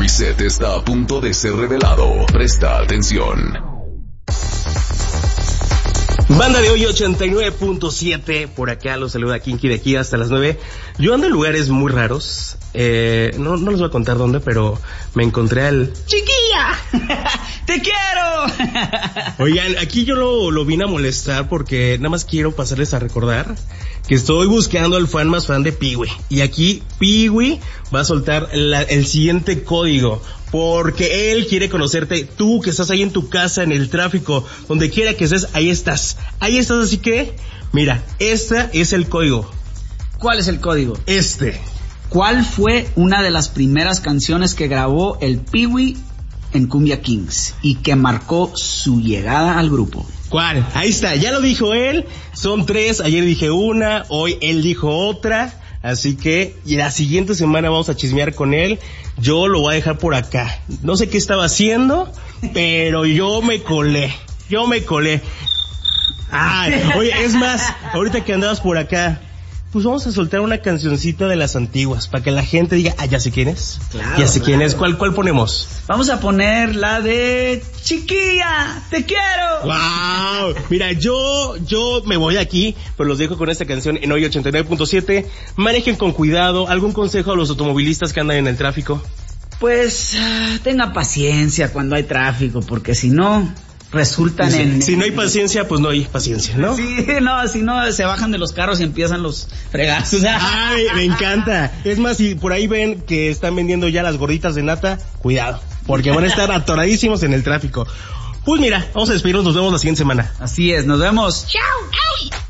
set está a punto de ser revelado. Presta atención. Banda de hoy 89.7, por acá los saluda Kinky de aquí hasta las 9. Yo ando en lugares muy raros, no les voy a contar dónde, pero me encontré al ¡Chiquilla! ¡Te quiero! Oigan, aquí yo lo vine a molestar porque nada más quiero pasarles a recordar que estoy buscando al fan más fan de Piwi. Y aquí Piwi va a soltar el siguiente código, porque él quiere conocerte, tú que estás ahí en tu casa, en el tráfico, donde quiera que estés, ahí estás, así que, mira, este es el código. ¿Cuál es el código? ¿Cuál fue una de las primeras canciones que grabó el Piwi en Cumbia Kings y que marcó su llegada al grupo? ¿Cuál? Ahí está, ya lo dijo él, son 3, ayer dije una, hoy él dijo otra, así que la siguiente semana vamos a chismear con él. Yo lo voy a dejar por acá, no sé qué estaba haciendo, pero yo me colé. Oye, es más, ahorita que andabas por acá, pues vamos a soltar una cancioncita de las antiguas, para que la gente diga, ya sé quién es. Claro, ya sé quién es. ¿Cuál ponemos? Vamos a poner la de Chiquilla, te quiero. ¡Wow! Mira, yo me voy de aquí, pero los dejo con esta canción en hoy 89.7. Manejen con cuidado. ¿Algún consejo a los automovilistas que andan en el tráfico? Pues tengan paciencia cuando hay tráfico, porque si no resultan Si no hay paciencia, pues no hay paciencia, ¿no? Sí, no, si no se bajan de los carros y empiezan los fregazos. Ay, me encanta. Es más, si por ahí ven que están vendiendo ya las gorditas de nata, cuidado, porque van a estar atoradísimos en el tráfico. Pues mira, vamos a despedirnos, nos vemos la siguiente semana. Así es, nos vemos. ¡Chao! ¡Ay!